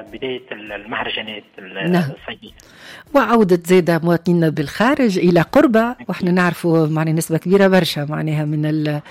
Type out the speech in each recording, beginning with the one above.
بداية المهرجانات نعم. الصيفية، وعودة زيادة مواطنين بالخارج إلى قربة، وإحنا نعرفوا معنى نسبة كبيرة برشا معناها من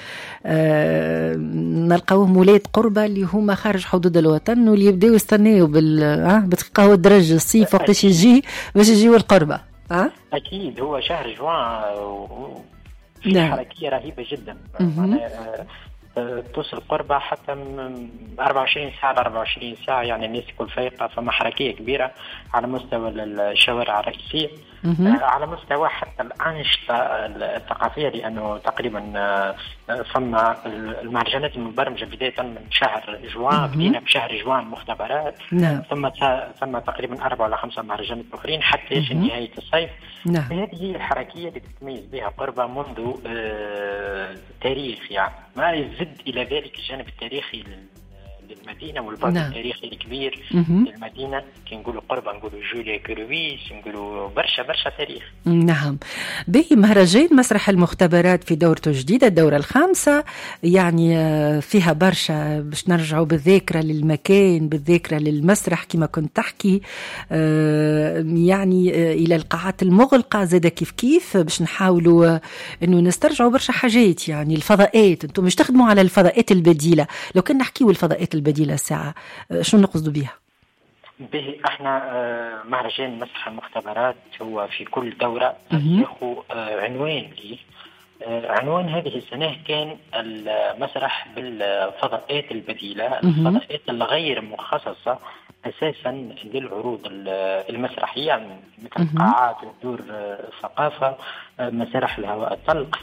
نلقاوهم ولاد قربة اللي هما خارج حدود الوطن، واللي يبداو يستناو بتلقاو الدرج الصيف وقتاش يجي باش يجيو القربة. أكيد هو شهر جوان في نعم. حركية رهيبة جدا، معناها توصل قربة حتى 24 ساعة ل 24 ساعة، يعني الناس كل فايقة، فما حركية كبيرة على مستوى الشوارع الرئيسية، على مستوى حتى الأنشطة الثقافية، لأنه تقريبا ثم المهرجانات المبرمجة بداية من شهر جوان، بدينا بشهر جوان مختبرات، نعم. ثم تقريبا 4 ولا 5 مهرجانات أخرين حتى يجي نهاية الصيف. نعم. هذه هي الحركية اللي تتميز بها قربة منذ تاريخ، يعني ما يزد إلى ذلك الجانب التاريخي للمدينة والبعد نعم. التاريخي الكبير للمدينة. كي نقولوا قربة نقولوا جوليا كرويس، نقولوا برشا تاريخ. نعم. باقي مهرجان مسرح المختبرات في دورته الجديدة، الدورة الخامسة، يعني فيها برشا باش نرجعوا بالذاكرة للمكان، بالذاكرة للمسرح كما كنت تحكي، يعني إلى القاعات المغلقة زادة كيف باش نحاولوا إنه نسترجعوا برشا حاجات، يعني الفضاءات. أنتم مش تخدموا على الفضاءات البديلة، لو كنا نحكيوا الفضاءات البديلة ساعة شو نقصدوا بها؟ به احنا مهرجان مسرح المختبرات هو في كل دورة ياخذ عنوان ليه. عنوان هذه السنة كان المسرح بالفضاءات البديلة، الفضاءات الغير مخصصة أساسا للعروض المسرحية، مثل قاعات ودور الثقافة، مسارح الهواء الطلق.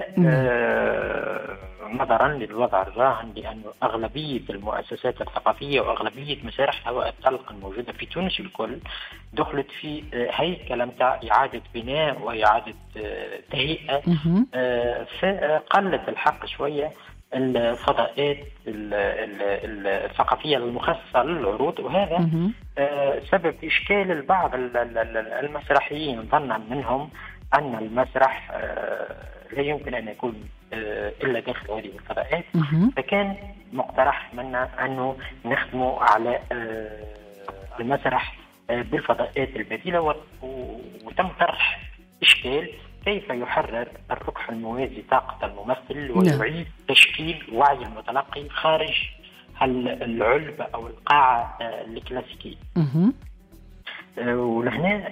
نظرا للوضع الراهن، لأن أغلبية المؤسسات الثقافية وأغلبية مسارح الهواء الطلق الموجودة في تونس الكل دخلت في هيكلة متاع إعادة بناء وإعادة تهيئة، فقلت الحق شوية الفضاءات الثقافية المخصصة للعروض، وهذا سبب إشكال البعض المسرحيين ظنا منهم أن المسرح لا يمكن أن يكون إلا داخل هذه الفضاءات. فكان مقترح منا أنه نخدموا على المسرح بالفضاءات البديلة، وتم طرح إشكال كيف يحرر الركح الموازي طاقة الممثل ويعيد تشكيل وعي المتلقي خارج العلبة أو القاعة الكلاسيكية. ولهنا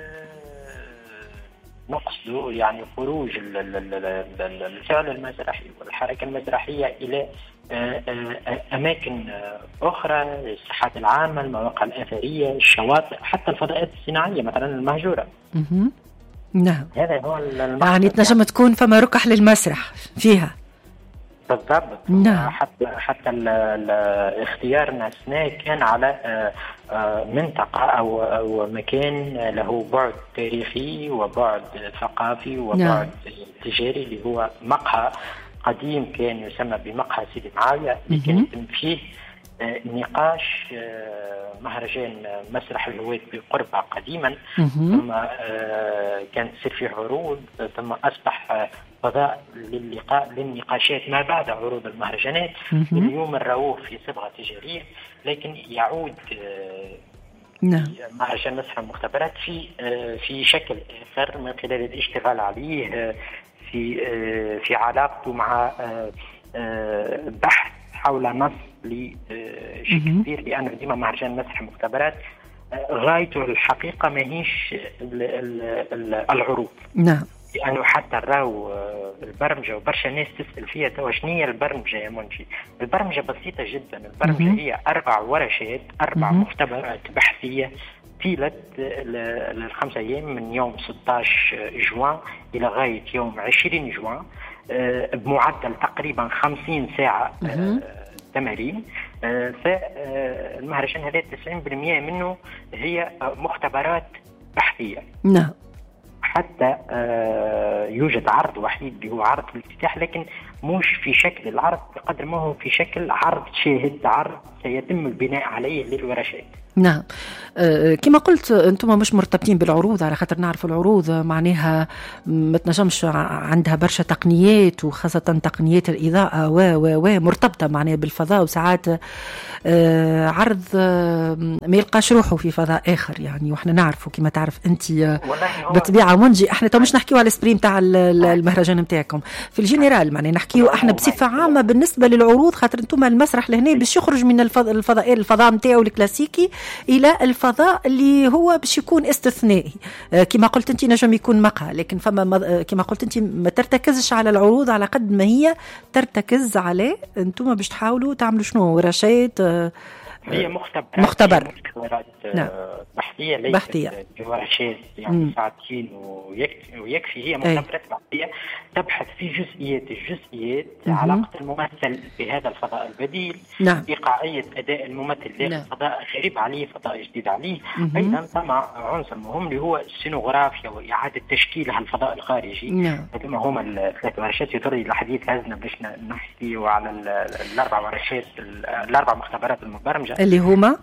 نقصد يعني خروج الفعل المسرحي والحركة المسرحية إلى أماكن أخرى، الساحات العامة، المواقع الأثرية، الشواطئ، حتى الفضاءات الصناعية مثلا المهجورة. نعم. هذا هو يعني تنجم تكون فما ركح للمسرح فيها بالضبط. نعم. حتى اختيارنا السنة كان على منطقة أو مكان له بعد تاريخي وبعد ثقافي وبعد نعم. تجاري، اللي هو مقهى قديم كان يسمى بمقهى سيدي معاوية، اللي كان يتم فيه نقاش مهرجان مسرح الهواد بقربة قديما، ثم كانت تصير فيه عروض، ثم أصبح فضاء للنقاشات ما بعد عروض المهرجانات. اليوم نراوه في صبغة تجارية، لكن يعود مهرجان مسرح المختبرات في شكل آخر من خلال الاشتغال عليه في علاقته مع بحث حول نص لشكسبير، لأنه ديما مهرجان مسرح المختبرات غايته الحقيقة ماهيش العروض. نعم. لأنه حتى راو البرمجة، وبرشا ناس تسأل فيها توا شنو هي البرمجة يا منجي. البرمجة بسيطة جدا، البرمجة هي 4 ورشات، 4 مختبرات بحثية طيلة ال5 أيام، من يوم 16 جوان إلى غاية يوم 20 جوان، بمعدل تقريبا 50 ساعة تمارين. فالمهرجان هذا 90% منه هي مختبرات بحثية. نعم. حتى يوجد عرض وحيد اللي هو عرض الافتتاح، لكن مش في شكل العرض بقدر ما هو في شكل عرض شاهد، عرض سيتم البناء عليه للورشات. نعم. كما قلت أنتم مش مرتبطين بالعروض، على خاطر نعرف العروض معناها ما تنجمش، عندها برشا تقنيات وخاصة تقنيات الإضاءة مرتبطة معناها بالفضاء، وساعات عرض ما يلقاش روحه في فضاء آخر يعني. وإحنا نعرفه كما تعرف أنت بطبيعة منجي. إحنا تو مش نحكيو على السبريم تاع المهرجان متاعكم في الجنرال، معناها نحكيو إحنا بصفة عامة بالنسبة للعروض، خاطر أنتم المسرح لهنا باش يخرج من الفضاء متاعه الكلاسيكي إلى الفضاء اللي هو باش يكون استثنائي. كما قلت أنت نجم يكون مقهى، لكن فما كما قلت أنت ما ترتكزش على العروض على قد ما هي ترتكز على أنتم باش تحاولوا تعملوا شنو ورشات. هي مختبرات نعم. بحثية ليست ورشات يعني ساعتين ويكفي. هي مختبرات بحثية تبحث في الجزئيات علاقة الممثل بهذا الفضاء البديل، نعم. إيقاعية أداء الممثل داخل فضاء غريب عليه، فضاء جديد عليه. أيضا ثم عنصر مهم اللي هو السينوغرافيا وإعادة تشكيل هالفضاء الخارجي. نعم. هذوما هما الثلاث ورشات. يضر الحديث هذنا باش نحكي على الأربع ورشات، الأربع مختبرات المبرمجة اللي هما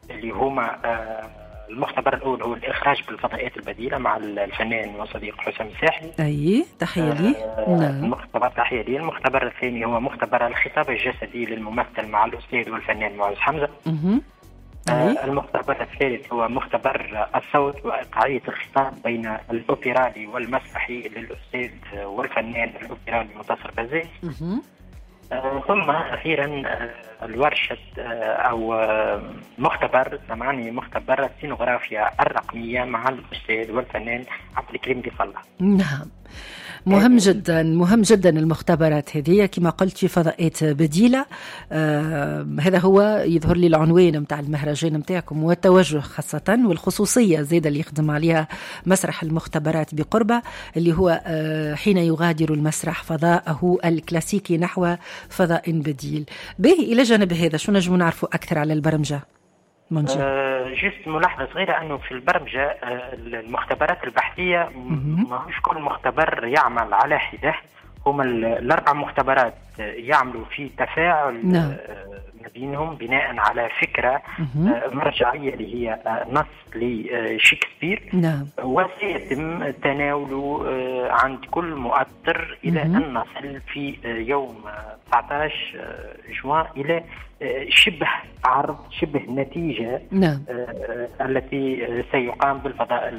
المختبر الأول هو الإخراج بالفضائيات البديلة مع الفنان وصديق حسام الساحلي. أي تحية لي. المختبر تحية لي. المختبر الثاني هو مختبر الخطاب الجسدي للممثل مع الأستاذ والفنان معز حمزة. المختبر الثالث هو مختبر الصوت وإيقاعية الخطاب بين الأوبرالي والمسرحي للأستاذ والفنان الأوبرالي منتصر بازي. ثم أخيرا الورشة أو مختبر السينوغرافيا الرقمية مع الأستاذ والفنان عبد الكريم ضيف الله. نعم. مهم جدا المختبرات هذه كما قلت في فضاءات بديلة. هذا هو يظهر لي العنوان متاع المهرجان متاعكم والتوجه خاصة والخصوصية زيادة اللي يخدم عليها مسرح المختبرات بقربة، اللي هو حين يغادر المسرح فضاءه الكلاسيكي نحو فضاء بديل. باهي، إلى جانب هذا شو نجم نعرفوا أكثر على البرمجة؟ جست ملاحظة صغيرة أنه في البرمجة المختبرات البحثية ماهوش كل مختبر يعمل على حدة. هما الأربع مختبرات يعملوا في تفاعل ما بينهم بناء على فكرة مرجعية اللي هي نص لشكسبير، وسيتم تناوله عند كل مؤثر إلى أن نصل في يوم 19 جوان إلى شبه نتيجة التي سيقام بالفضاء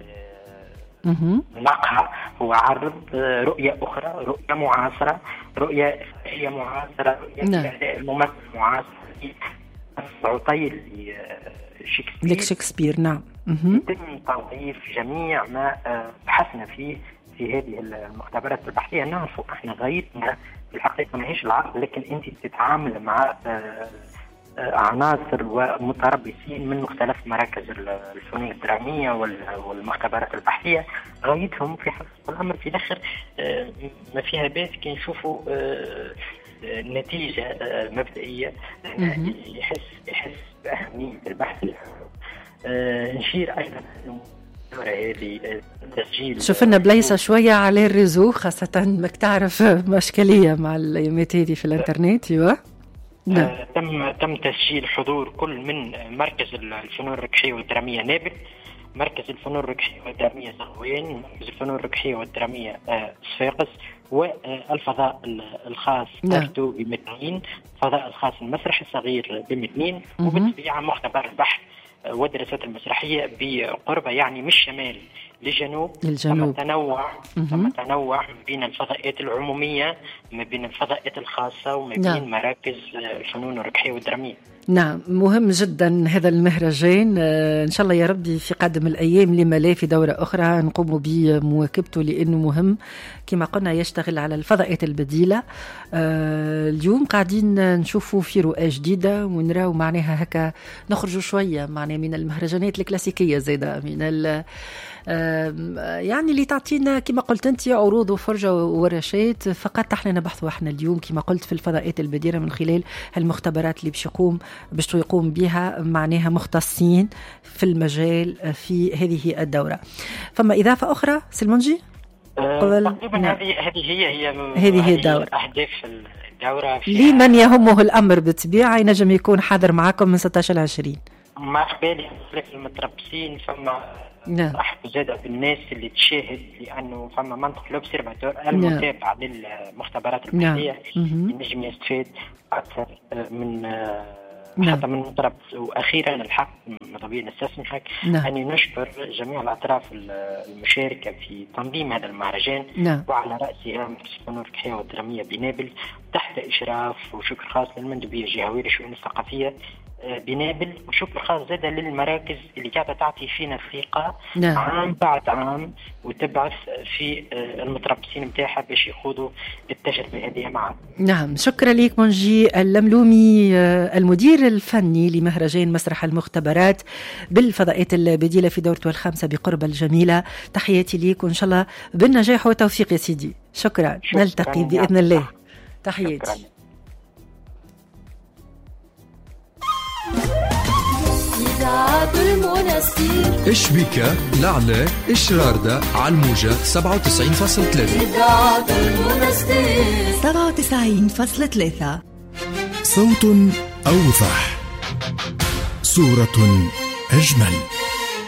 المقهى. هو عرض رؤية أخرى، رؤية معاصرة، رؤية هي معاصرة، رؤية الممثل معاصر عطيل لشكسبير. نعم. يتم توظيف جميع ما بحثنا فيه في هذه المختبرات البحثية. نعرف احنا غايتنا بالحقيقة ماهيش العرض، لكن انت تتعامل مع عناصر ومتربصين من مختلف مراكز الفنون الدرامية والمختبرات البحثية. غايتهم في حقيقة الأمر في الآخر ما فيها بيت كي نشوفوا نتيجة مبدئية يحس بأهمية البحث. نشير أيضا هذه التسجيل. شوف لنا بليسة شوية على الريزو، خاصة ماك تعرف مشكلية مع الأيامات هذه في الإنترنت. تم تسجيل حضور كل من مركز الفنون الركحية والدرامية نابل، مركز الفنون الركحية والدرامية زغوين، مركز الفنون الركحية والدرامية صفاقس، والفضاء الخاص ترتو بمتنين، الفضاء الخاص المسرح الصغير بمتنين، وبالطبيعة مختبر البحث والدراسات المسرحية بقربة، يعني مش شمال لجنوب. ثم تنوع بين الفضائيات العمومية ما بين الفضائيات الخاصة وما بين مراكز الفنون الركحية والدرامية. نعم، مهم جدا هذا المهرجان. إن شاء الله يا ربي في قادم الأيام لما لا في دورة أخرى نقوم بمواكبته، لأنه مهم كما قلنا يشتغل على الفضائيات البديلة. اليوم قاعدين نشوفوا في رؤى جديدة ونراو معناها هكا نخرجوا شوية معناها من المهرجانات الكلاسيكية، زيادة من يعني اللي تعطينا كما قلت أنت عروض وفرجة وورشات. فقط احنا نبحثوا احنا اليوم كما قلت في الفضاءات البديرة من خلال المختبرات اللي باش يقوم بها معناها مختصين في المجال في هذه الدورة. فما إضافة أخرى سلمونجي؟ تقريبا هذه هي الدورة، أهداف الدورة. لمن يهمه الأمر بالطبيعة ينجم يكون حاضر معكم من 16 ل 20. ما قبالي المتربصين فما رحب زادة بالناس اللي تشاهد، لأنه فما منطقة لوبسيرفاتور المتابعة للمختبرات البحثية ينجم يستفيد أكثر من حتى من المتربص. وأخيرا الحق طبيعي نستسمحك أن نشكر جميع الأطراف المشاركة في تنظيم هذا المهرجان، وعلى رأسها مؤسسة نور الحياة والدرامية بنابل تحت إشراف، وشكر خاص للمندوبية الجهوية للشؤون الثقافية بنابل، وشكر خاص زاد للمراكز اللي قاعدة تعطي فينا الثقة عام بعد عام وتبعث في المتربصين متاعها باش يخوضوا التجربة هذه معا. نعم، شكرا لك منجي اللملومي المدير الفني لمهرجان مسرح المختبرات بالفضاءات البديلة في دورته الخامسة بقرب الجميلة. تحياتي ليك وإن شاء الله بالنجاح والتوفيق يا سيدي. شكرا. نلتقي بإذن الله. تحياتي. إيش بك لعلة إشراردة على الموجة 97.3 97.3 صوت أوضح، صورة أجمل.